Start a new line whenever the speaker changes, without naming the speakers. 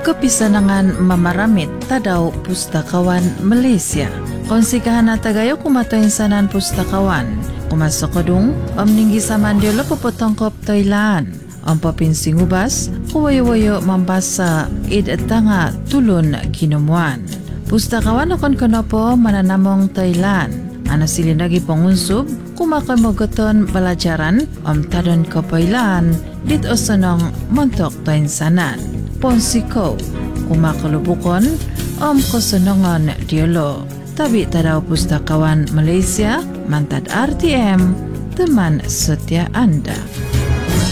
kepisanangan mamaramit tadaw pustakawan Malaysia. Konsikahan na tagayo kumatoinsanan pustakawan. Kumasokadong amninggi saman diyo lapapotongkop Thailand. Ang papinsingubas, kuwayo-wayo mambasa tanga tulon kinumuan. Pustakawan akon konopo mananamong Thailand. Ana silinagi pangunsub, kumakamogoton pelajaran tadon kapailan dit osanong montok toinsanan. Ponsiko, kumakalubukon kosanongon diolo. Tabi tadaw pustakawan Malaysia, mantad RTM, teman setia Anda.